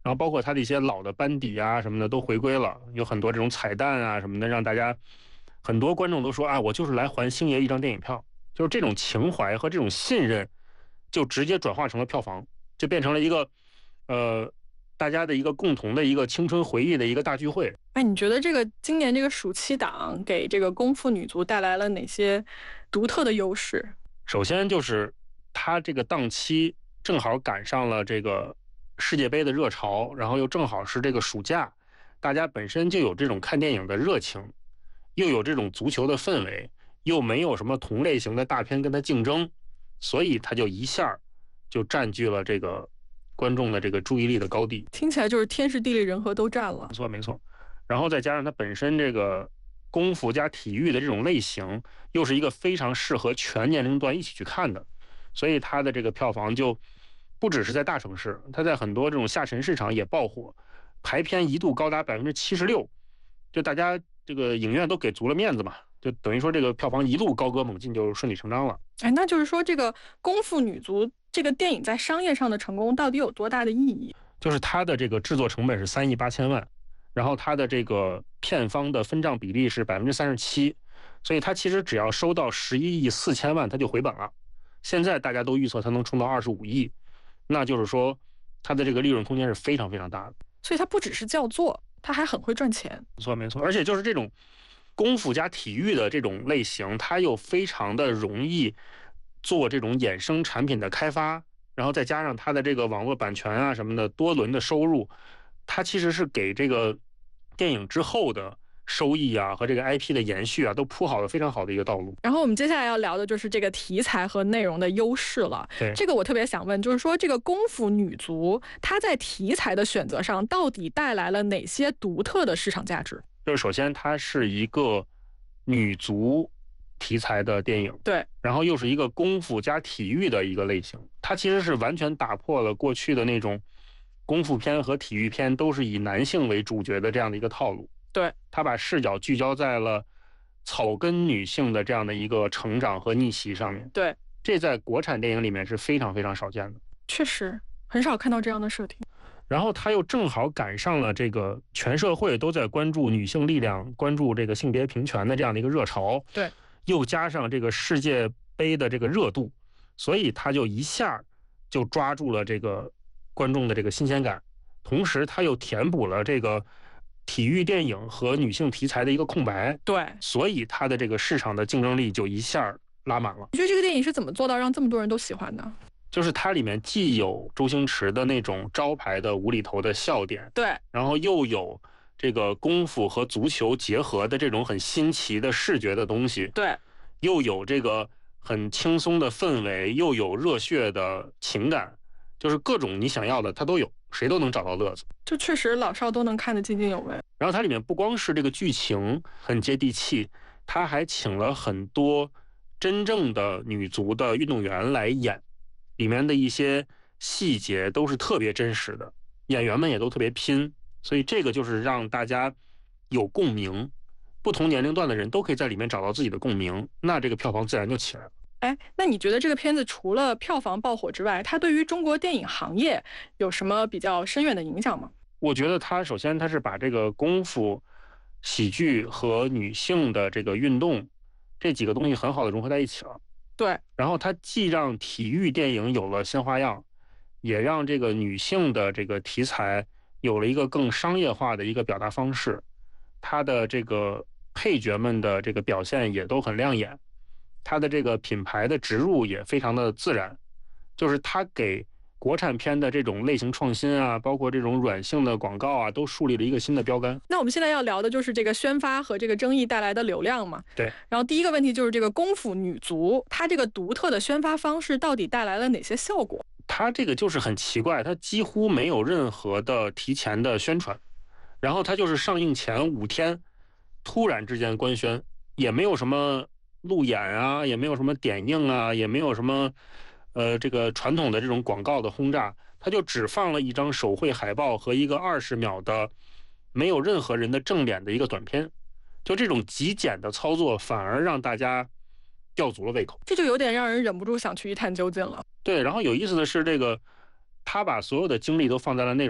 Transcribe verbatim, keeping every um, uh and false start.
然后包括他的一些老的班底啊什么的都回归了，有很多这种彩蛋啊什么的，让大家很多观众都说啊，我就是来还星爷一张电影票，就是这种情怀和这种信任，就直接转化成了票房，就变成了一个呃大家的一个共同的一个青春回忆的一个大聚会。 哎，你觉得这个今年这个暑期档给这个功夫女足带来了哪些独特的优势？ 首先就是它这个档期正好赶上了这个世界杯的热潮，然后又正好是这个暑假，大家本身就有这种看电影的热情，又有这种足球的氛围，又没有什么同类型的大片跟它竞争，所以它就一下就占据了这个观众的这个注意力的高地。 听起来就是天时地利人和都占了。 没错没错，然后再加上它本身这个功夫加体育的这种类型，又是一个非常适合全年龄段一起去看的，所以它的这个票房就不只是在大城市，它在很多这种下沉市场也爆火，排片一度高达百分之七十六，就大家这个影院都给足了面子嘛，就等于说这个票房一路高歌猛进，就顺理成章了。 哎，那就是说这个功夫女足这个电影在商业上的成功到底有多大的意义？ 就是它的这个制作成本是三亿八千万，然后它的这个片方的分账比例是百分之三十七，所以它其实只要收到十一亿四千万，它就回本了。现在大家都预测它能冲到二十五亿，那就是说它的这个利润空间是非常非常大的。 所以它不只是叫座，它还很会赚钱。 没错没错，而且就是这种功夫加体育的这种类型，它又非常的容易做这种衍生产品的开发，然后再加上它的这个网络版权啊什么的多轮的收入，它其实是给这个电影之后的收益啊和这个 I P 的延续啊都铺好了非常好的一个道路。 然后我们接下来要聊的就是这个题材和内容的优势了。 对， 这个我特别想问，就是说这个功夫女足它在题材的选择上到底带来了哪些独特的市场价值？ 就是首先它是一个女足题材的电影， 对， 然后又是一个功夫加体育的一个类型，它其实是完全打破了过去的那种功夫片和体育片都是以男性为主角的这样的一个套路。 对， 他把视角聚焦在了草根女性的这样的一个成长和逆袭上面。 对， 这在国产电影里面是非常非常少见的， 确实很少看到这样的设定。 然后他又正好赶上了这个全社会都在关注女性力量、关注这个性别平权的这样的一个热潮。 对， 又加上这个世界杯的这个热度，所以他就一下就抓住了这个观众的这个新鲜感，同时他又填补了这个体育电影和女性题材的一个空白。 对， 所以它的这个市场的竞争力就一下拉满了。 你觉得这个电影是怎么做到让这么多人都喜欢的？ 就是它里面既有周星驰的那种招牌的无厘头的笑点， 对， 然后又有这个功夫和足球结合的这种很新奇的视觉的东西， 对， 又有这个很轻松的氛围，又有热血的情感，就是各种你想要的它都有，谁都能找到乐子。 就确实老少都能看得津津有味。 然后它里面不光是这个剧情很接地气，它还请了很多真正的女足的运动员来演，里面的一些细节都是特别真实的，演员们也都特别拼，所以这个就是让大家有共鸣，不同年龄段的人都可以在里面找到自己的共鸣，那这个票房自然就起来了。 哎，那你觉得这个片子除了票房爆火之外，它对于中国电影行业有什么比较深远的影响吗？ 我觉得它首先它是把这个功夫、喜剧和女性的这个运动这几个东西很好的融合在一起了。 对， 然后它既让体育电影有了新花样，也让这个女性的这个题材有了一个更商业化的一个表达方式。它的这个配角们的这个表现也都很亮眼，它的这个品牌的植入也非常的自然，就是它给国产片的这种类型创新啊，包括这种软性的广告啊，都树立了一个新的标杆。 那我们现在要聊的就是这个宣发和这个争议带来的流量嘛。 对。 然后第一个问题就是这个功夫女足，它这个独特的宣发方式到底带来了哪些效果？ 它这个就是很奇怪，它几乎没有任何的提前的宣传，然后它就是上映前五天突然之间官宣，也没有什么路演啊，也没有什么点映啊，也没有什么呃，这个传统的这种广告的轰炸，他就只放了一张手绘海报和一个二十秒的没有任何人的正脸的一个短片，就这种极简的操作反而让大家吊足了胃口， 这就有点让人忍不住想去一探究竟了。 对，然后有意思的是，这个他把所有的精力都放在了内容